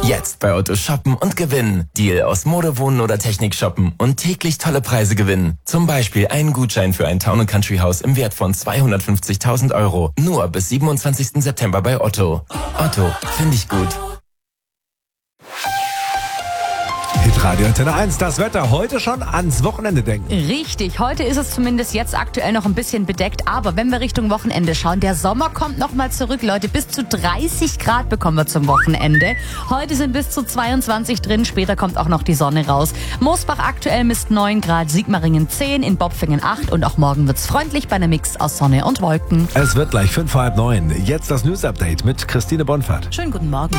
Jetzt bei Otto shoppen und gewinnen. Deal aus Mode, Wohnen oder Technik shoppen und täglich tolle Preise gewinnen. Zum Beispiel einen Gutschein für ein Town & Country Haus im Wert von 250.000 Euro. Nur bis 27. September bei Otto. Otto, finde ich gut. Hitradio Antenne 1, das Wetter. Heute schon ans Wochenende denken. Richtig, heute ist es zumindest jetzt aktuell noch ein bisschen bedeckt. Aber wenn wir Richtung Wochenende schauen, der Sommer kommt nochmal zurück. Leute, bis zu 30 Grad bekommen wir zum Wochenende. Heute sind bis zu 22 drin, später kommt auch noch die Sonne raus. Moosbach aktuell misst 9 Grad, Sigmaringen 10, in Bopfingen 8 und auch morgen wird's freundlich bei einem Mix aus Sonne und Wolken. Es wird gleich 5 vor halb 9. Jetzt das News-Update mit Christine Bonfahrt. Schönen guten Morgen.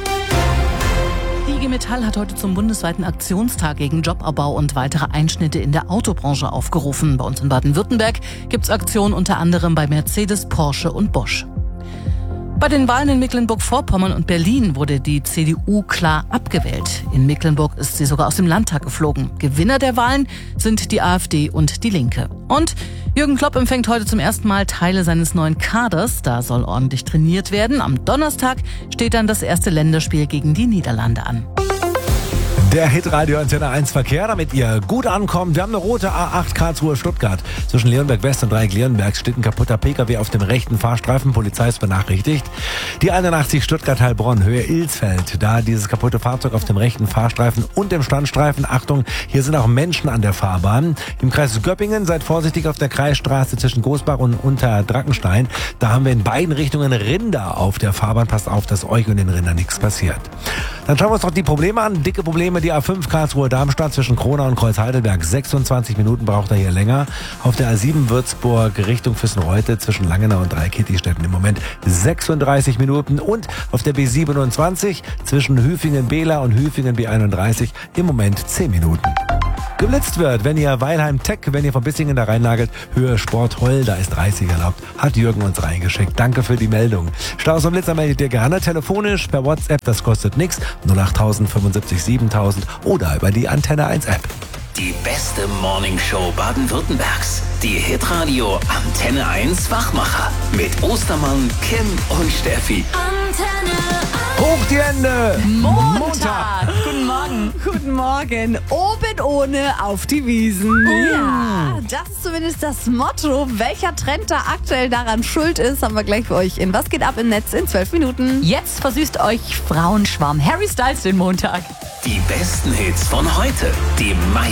Die IG Metall hat heute zum bundesweiten Aktionstag gegen Jobabbau und weitere Einschnitte in der Autobranche aufgerufen. Bei uns in Baden-Württemberg gibt's Aktionen unter anderem bei Mercedes, Porsche und Bosch. Bei den Wahlen in Mecklenburg-Vorpommern und Berlin wurde die CDU klar abgewählt. In Mecklenburg ist sie sogar aus dem Landtag geflogen. Gewinner der Wahlen sind die AfD und die Linke. Und Jürgen Klopp empfängt heute zum ersten Mal Teile seines neuen Kaders. Da soll ordentlich trainiert werden. Am Donnerstag steht dann das erste Länderspiel gegen die Niederlande an. Der Hitradio Antenne 1 Verkehr, damit ihr gut ankommt. Wir haben eine rote A8 Karlsruhe-Stuttgart. Zwischen Leonberg West und Dreieck-Leonberg steht ein kaputter Pkw auf dem rechten Fahrstreifen. Polizei ist benachrichtigt. Die 81 Stuttgart-Heilbronn, Höhe Ilsfeld. Da dieses kaputte Fahrzeug auf dem rechten Fahrstreifen und dem Standstreifen. Achtung, hier sind auch Menschen an der Fahrbahn. Im Kreis Göppingen seid vorsichtig auf der Kreisstraße zwischen Gosbach und Unterdrackenstein. Da haben wir in beiden Richtungen Rinder auf der Fahrbahn. Passt auf, dass euch und den Rindern nichts passiert. Dann schauen wir uns noch die Probleme an. Dicke Probleme, die A5 Karlsruhe-Darmstadt zwischen Kronau und Kreuz-Heidelberg. 26 Minuten braucht er hier länger. Auf der A7 Würzburg Richtung Füssen-Reutte zwischen Langenau und Dreikitti-Städten im Moment 36 Minuten. Und auf der B27 zwischen Hüfingen-Behla und Hüfingen-B31 im Moment 10 Minuten. Geblitzt wird, wenn ihr Weilheim Tech, wenn ihr von Bissingen da reinlagert, Höhe Sport Holl, da ist 30 erlaubt, hat Jürgen uns reingeschickt. Danke für die Meldung. Staus und Blitzer meldet ihr gerne telefonisch, per WhatsApp, das kostet nichts, 08000 75 7000 oder über die Antenne 1 App. Die beste Morningshow Baden-Württembergs. Die Hitradio Antenne 1 Wachmacher. Mit Ostermann, Kim und Steffi. Antenne 1. Hoch die Hände! Montag! Guten Morgen! Guten Morgen. Oben ohne auf die Wiesen. Ja, das ist zumindest das Motto. Welcher Trend da aktuell daran schuld ist, haben wir gleich für euch in Was geht ab im Netz in 12 Minuten. Jetzt versüßt euch Frauenschwarm Harry Styles den Montag. Die besten Hits von heute. Die meisten